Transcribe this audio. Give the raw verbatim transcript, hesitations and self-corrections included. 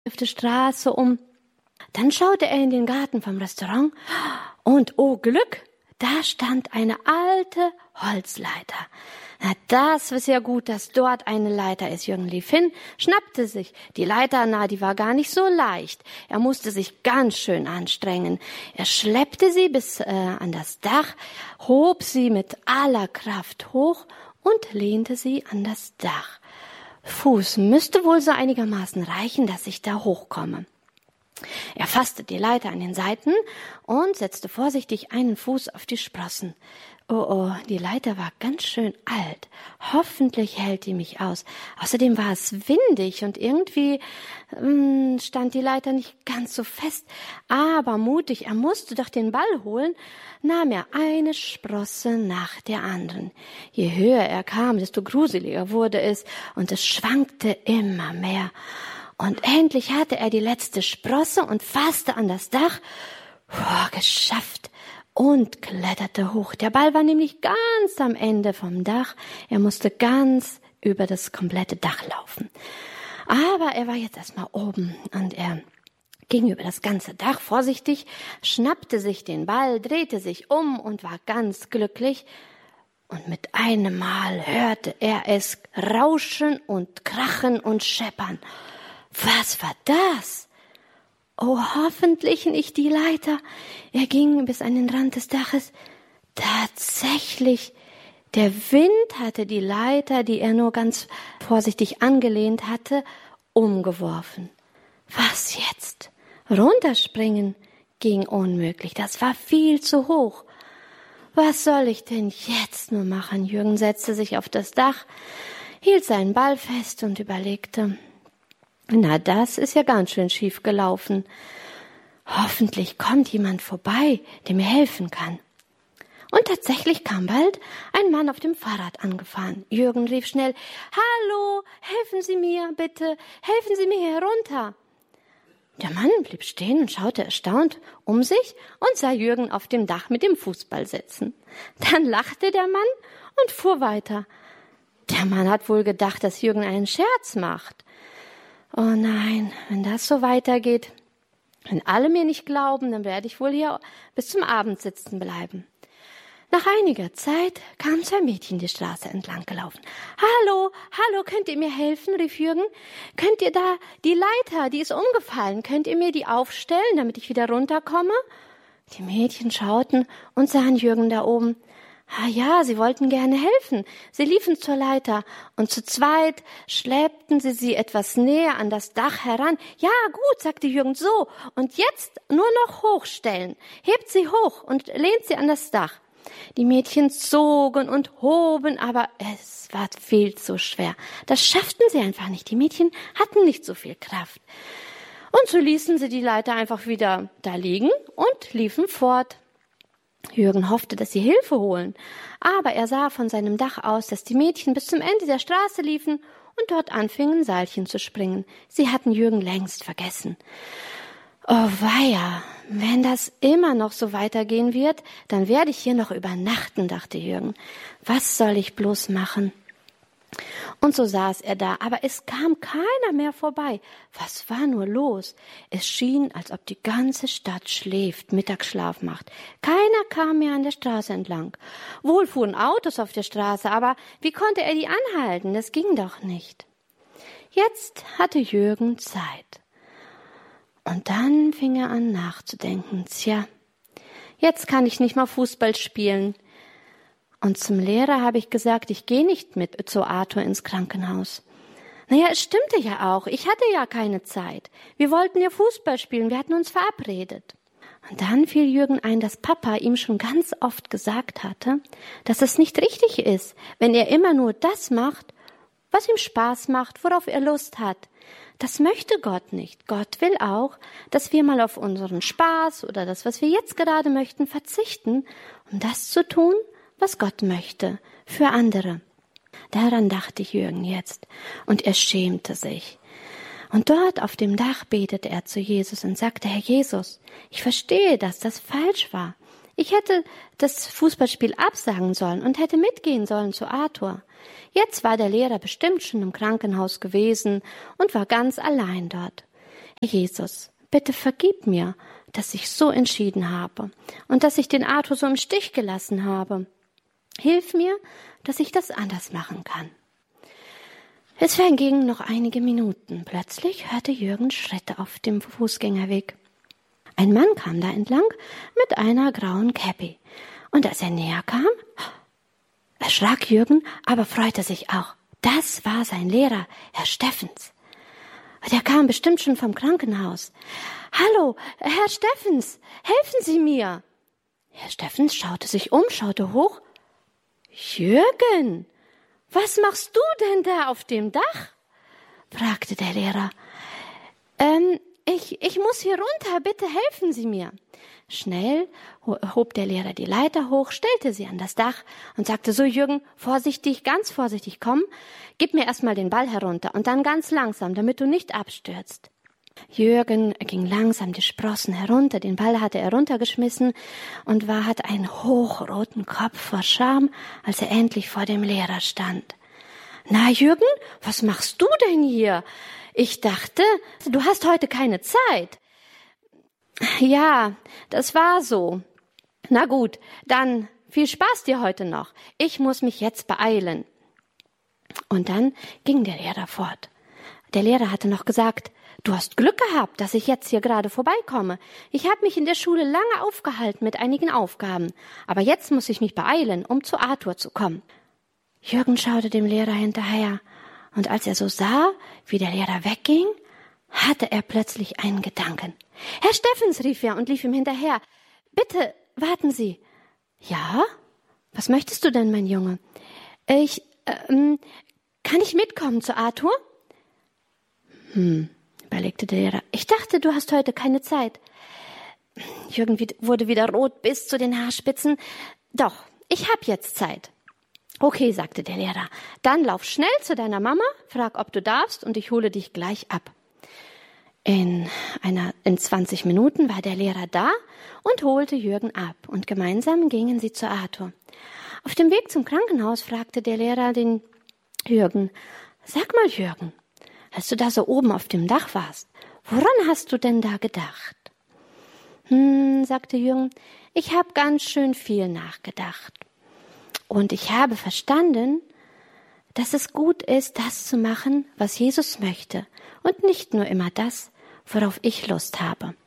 auf der Straße um. Dann schaute er in den Garten vom Restaurant und, oh Glück, da stand eine alte Holzleiter. Na, das ist ja gut, dass dort eine Leiter ist. Jürgen lief hin, schnappte sich die Leiter, na, die war gar nicht so leicht. Er musste sich ganz schön anstrengen. Er schleppte sie bis äh, an das Dach, hob sie mit aller Kraft hoch und lehnte sie an das Dach. Fuß müsste wohl so einigermaßen reichen, dass ich da hochkomme. Er fasste die Leiter an den Seiten und setzte vorsichtig einen Fuß auf die Sprossen. Oh, oh, die Leiter war ganz schön alt. Hoffentlich hält die mich aus. Außerdem war es windig und irgendwie ähm, stand die Leiter nicht ganz so fest. Aber mutig, er musste doch den Ball holen, nahm er eine Sprosse nach der anderen. Je höher er kam, desto gruseliger wurde es und es schwankte immer mehr. Und endlich hatte er die letzte Sprosse und fasste an das Dach. Puh, geschafft. Und kletterte hoch. Der Ball war nämlich ganz am Ende vom Dach. Er musste ganz über das komplette Dach laufen. Aber er war jetzt erstmal oben und er ging über das ganze Dach vorsichtig, schnappte sich den Ball, drehte sich um und war ganz glücklich. Und mit einem Mal hörte er es rauschen und krachen und scheppern. Was war das? Oh, hoffentlich nicht die Leiter. Er ging bis an den Rand des Daches. Tatsächlich, der Wind hatte die Leiter, die er nur ganz vorsichtig angelehnt hatte, umgeworfen. Was jetzt? Runterspringen ging unmöglich. Das war viel zu hoch. Was soll ich denn jetzt nur machen? Jürgen setzte sich auf das Dach, hielt seinen Ball fest und überlegte, na, das ist ja ganz schön schief gelaufen. Hoffentlich kommt jemand vorbei, der mir helfen kann. Und tatsächlich kam bald ein Mann auf dem Fahrrad angefahren. Jürgen rief schnell, »Hallo, helfen Sie mir, bitte, helfen Sie mir herunter.« Der Mann blieb stehen und schaute erstaunt um sich und sah Jürgen auf dem Dach mit dem Fußball sitzen. Dann lachte der Mann und fuhr weiter. Der Mann hat wohl gedacht, dass Jürgen einen Scherz macht. Oh nein, wenn das so weitergeht, wenn alle mir nicht glauben, dann werde ich wohl hier bis zum Abend sitzen bleiben. Nach einiger Zeit kamen zwei Mädchen die Straße entlang gelaufen. »Hallo, hallo, könnt ihr mir helfen?« rief Jürgen. »Könnt ihr da die Leiter, die ist umgefallen, könnt ihr mir die aufstellen, damit ich wieder runterkomme?« Die Mädchen schauten und sahen Jürgen da oben. Ah ja, sie wollten gerne helfen. Sie liefen zur Leiter und zu zweit schleppten sie sie etwas näher an das Dach heran. »Ja, gut«, sagte Jürgen, »so, und jetzt nur noch hochstellen. Hebt sie hoch und lehnt sie an das Dach.« Die Mädchen zogen und hoben, aber es war viel zu schwer. Das schafften sie einfach nicht. Die Mädchen hatten nicht so viel Kraft. Und so ließen sie die Leiter einfach wieder da liegen und liefen fort. Jürgen hoffte, dass sie Hilfe holen, aber er sah von seinem Dach aus, dass die Mädchen bis zum Ende der Straße liefen und dort anfingen, Seilchen zu springen. Sie hatten Jürgen längst vergessen. Oh weia, wenn das immer noch so weitergehen wird, dann werde ich hier noch übernachten, dachte Jürgen. Was soll ich bloß machen? Und so saß er da, aber es kam keiner mehr vorbei. Was war nur los? Es schien, als ob die ganze Stadt schläft, Mittagsschlaf macht. Keiner kam mehr an der Straße entlang. Wohl fuhren Autos auf der Straße, aber wie konnte er die anhalten? Das ging doch nicht. Jetzt hatte Jürgen Zeit. Und dann fing er an nachzudenken. Tja, jetzt kann ich nicht mal Fußball spielen. Und zum Lehrer habe ich gesagt, ich gehe nicht mit zu Arthur ins Krankenhaus. Naja, es stimmte ja auch. Ich hatte ja keine Zeit. Wir wollten ja Fußball spielen. Wir hatten uns verabredet. Und dann fiel Jürgen ein, dass Papa ihm schon ganz oft gesagt hatte, dass es nicht richtig ist, wenn er immer nur das macht, was ihm Spaß macht, worauf er Lust hat. Das möchte Gott nicht. Gott will auch, dass wir mal auf unseren Spaß oder das, was wir jetzt gerade möchten, verzichten, um das zu tun, was Gott möchte, für andere. Daran dachte Jürgen jetzt, und er schämte sich. Und dort auf dem Dach betete er zu Jesus und sagte, Herr Jesus, ich verstehe, dass das falsch war. Ich hätte das Fußballspiel absagen sollen und hätte mitgehen sollen zu Arthur. Jetzt war der Lehrer bestimmt schon im Krankenhaus gewesen und war ganz allein dort. Jesus, bitte vergib mir, dass ich so entschieden habe und dass ich den Arthur so im Stich gelassen habe. Hilf mir, dass ich das anders machen kann. Es vergingen noch einige Minuten. Plötzlich hörte Jürgen Schritte auf dem Fußgängerweg. Ein Mann kam da entlang mit einer grauen Käppi. Und als er näher kam, erschrak Jürgen, aber freute sich auch. Das war sein Lehrer, Herr Steffens. Der kam bestimmt schon vom Krankenhaus. »Hallo, Herr Steffens, helfen Sie mir!« Herr Steffens schaute sich um, schaute hoch. »Jürgen, was machst du denn da auf dem Dach?« fragte der Lehrer. Ähm, ich, ich muss hier runter, bitte helfen Sie mir.« Schnell hob der Lehrer die Leiter hoch, stellte sie an das Dach und sagte, so Jürgen, vorsichtig, ganz vorsichtig, komm, gib mir erstmal den Ball herunter und dann ganz langsam, damit du nicht abstürzt. Jürgen ging langsam die Sprossen herunter, den Ball hatte er runtergeschmissen und war, hatte einen hochroten Kopf vor Scham, als er endlich vor dem Lehrer stand. »Na Jürgen, was machst du denn hier? Ich dachte, du hast heute keine Zeit.« »Ja, das war so. Na gut, dann viel Spaß dir heute noch. Ich muss mich jetzt beeilen.« Und dann ging der Lehrer fort. Der Lehrer hatte noch gesagt, »Du hast Glück gehabt, dass ich jetzt hier gerade vorbeikomme. Ich habe mich in der Schule lange aufgehalten mit einigen Aufgaben, aber jetzt muss ich mich beeilen, um zu Arthur zu kommen.« Jürgen schaute dem Lehrer hinterher, und als er so sah, wie der Lehrer wegging, hatte er plötzlich einen Gedanken. »Herr Steffens«, rief er und lief ihm hinterher. »Bitte, warten Sie.« »Ja? Was möchtest du denn, mein Junge?« »Ich, ähm, kann ich mitkommen zu Arthur?« »Hm«, überlegte der Lehrer. »Ich dachte, du hast heute keine Zeit.« Jürgen wurde wieder rot bis zu den Haarspitzen. »Doch, ich hab jetzt Zeit.« »Okay«, sagte der Lehrer. »Dann lauf schnell zu deiner Mama, frag, ob du darfst, und ich hole dich gleich ab.« In einer, in zwanzig Minuten war der Lehrer da und holte Jürgen ab, und gemeinsam gingen sie zu Arthur. Auf dem Weg zum Krankenhaus fragte der Lehrer den Jürgen, »Sag mal, Jürgen, als du da so oben auf dem Dach warst, woran hast du denn da gedacht?« »Hm«, sagte Jürgen, »ich habe ganz schön viel nachgedacht. Und ich habe verstanden, dass es gut ist, das zu machen, was Jesus möchte, und nicht nur immer das, worauf ich Lust habe.